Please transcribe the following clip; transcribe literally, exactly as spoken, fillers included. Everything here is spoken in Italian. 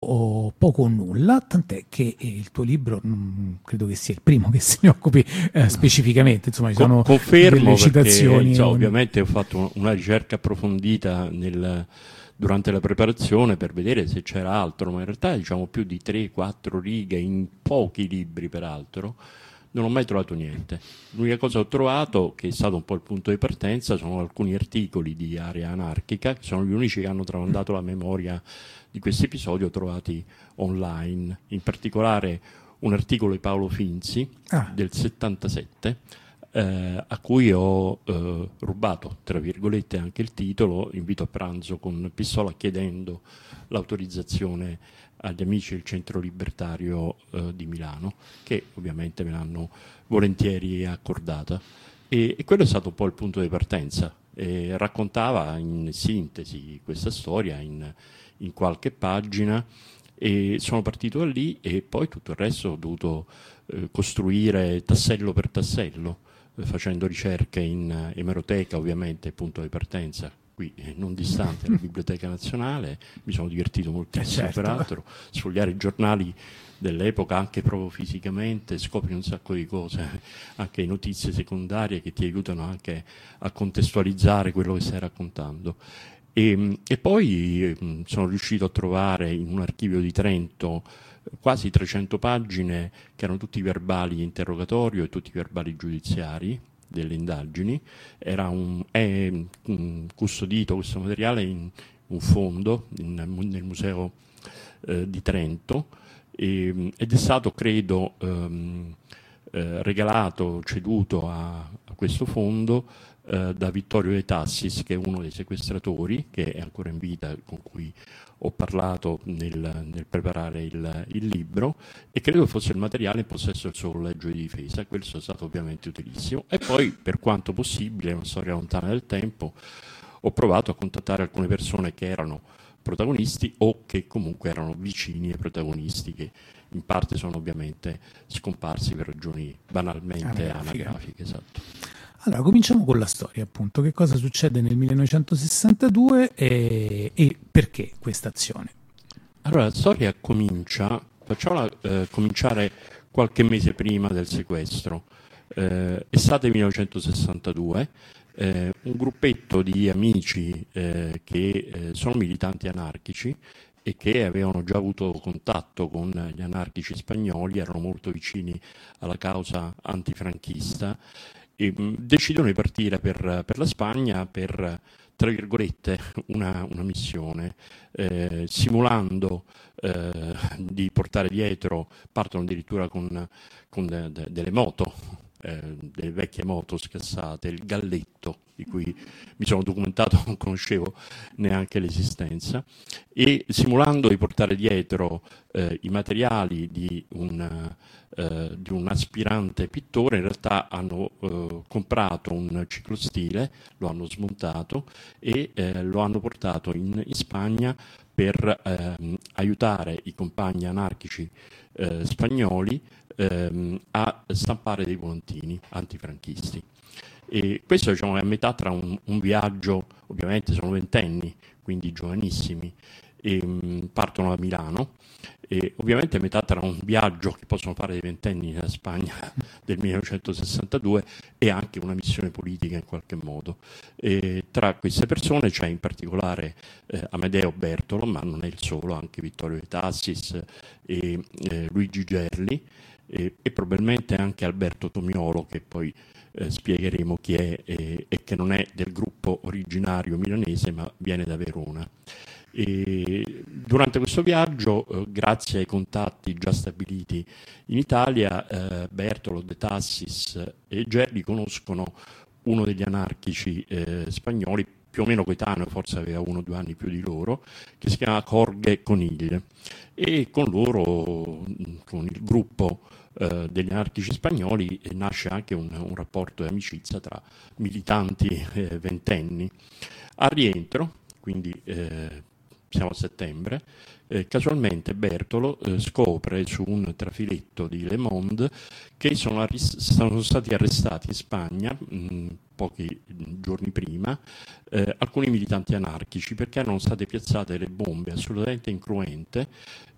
o, poco o nulla, tant'è che il tuo libro mh, credo che sia il primo che se ne occupi eh, specificamente, insomma ci Con, sono confermo delle citazioni. Perché, insomma, un... ovviamente ho fatto una ricerca approfondita nel, durante la preparazione per vedere se c'era altro, ma in realtà diciamo più di tre quattro righe in pochi libri peraltro. Non ho mai trovato niente. L'unica cosa che ho trovato, che è stato un po' il punto di partenza, sono alcuni articoli di Area Anarchica, che sono gli unici che hanno tramandato la memoria di questo episodio trovati online. In particolare un articolo di Paolo Finzi Ah. del settantasette, eh, a cui ho eh, rubato, tra virgolette, anche il titolo, Invito a pranzo con pistola, chiedendo l'autorizzazione agli amici del Centro Libertario eh, di Milano, che ovviamente me l'hanno volentieri accordata. E, e quello è stato un po' il punto di partenza. E raccontava in sintesi questa storia in, in qualche pagina, e sono partito da lì e poi tutto il resto ho dovuto eh, costruire tassello per tassello, eh, facendo ricerche in emeroteca, ovviamente, punto di partenza qui non distante dalla Biblioteca Nazionale. Mi sono divertito moltissimo, Eh certo. peraltro, sfogliare i giornali dell'epoca, anche proprio fisicamente, scopri un sacco di cose, anche notizie secondarie che ti aiutano anche a contestualizzare quello che stai raccontando. E, e poi mh, sono riuscito a trovare in un archivio di Trento quasi trecento pagine che erano tutti verbali di interrogatorio e tutti verbali giudiziari delle indagini. Era un, è un custodito questo materiale in un fondo in, nel museo eh, di Trento, e, ed è stato, credo, ehm, eh, regalato, ceduto a, a questo fondo eh, da Vittorio De Tassis, che è uno dei sequestratori, che è ancora in vita, con cui ho parlato nel, nel preparare il, il libro, e credo fosse il materiale in possesso del suo collegio di difesa. Questo è stato ovviamente utilissimo. E poi, per quanto possibile, una storia lontana del tempo, ho provato a contattare alcune persone che erano protagonisti o che comunque erano vicini ai protagonisti, che in parte sono ovviamente scomparsi per ragioni banalmente Anagrafiche. anagrafiche. Esatto. Allora, cominciamo con la storia, appunto. Che cosa succede nel millenovecentosessantadue e, e perché questa azione? Allora, la storia comincia, facciamola eh, cominciare qualche mese prima del sequestro. Eh, estate millenovecentosessantadue, eh, un gruppetto di amici eh, che eh, sono militanti anarchici e che avevano già avuto contatto con gli anarchici spagnoli, erano molto vicini alla causa antifranchista, e mh, decidono di partire per, per la Spagna per, tra virgolette, una, una missione, eh, simulando eh, di portare dietro, partono addirittura con, con de, de, delle moto, eh, delle vecchie moto scassate, il galletto, di cui mi sono documentato, non conoscevo neanche l'esistenza, e simulando di portare dietro eh, i materiali di un, eh, di un aspirante pittore, in realtà hanno eh, comprato un ciclostile, lo hanno smontato e eh, lo hanno portato in, in Spagna per ehm, aiutare i compagni anarchici eh, spagnoli ehm, a stampare dei volantini antifranchisti. E questo, diciamo, è a metà tra un, un viaggio, ovviamente sono ventenni, quindi giovanissimi, e mh, partono da Milano, e ovviamente a metà tra un viaggio che possono fare dei ventenni nella Spagna del millenovecentosessantadue e anche una missione politica in qualche modo. E tra queste persone c'è in particolare eh, Amedeo Bertolo, ma non è il solo, anche Vittorio De Tassis e eh, Luigi Gerli, e, e probabilmente anche Alberto Tomiolo, che poi eh, spiegheremo chi è, e, e che non è del gruppo originario milanese ma viene da Verona. E durante questo viaggio, eh, grazie ai contatti già stabiliti in Italia, eh, Bertolo, De Tassis e Gerli conoscono uno degli anarchici eh, spagnoli, più o meno coetaneo, forse aveva uno o due anni più di loro, che si chiama Jorge Conill, e con loro, con il gruppo eh, degli anarchici spagnoli, eh, nasce anche un, un rapporto di amicizia tra militanti eh, ventenni. Al rientro, quindi eh, siamo a settembre, eh, casualmente Bertolo eh, scopre su un trafiletto di Le Monde che sono, arrest- sono stati arrestati in Spagna mh, pochi giorni prima eh, alcuni militanti anarchici, perché erano state piazzate delle bombe assolutamente incruente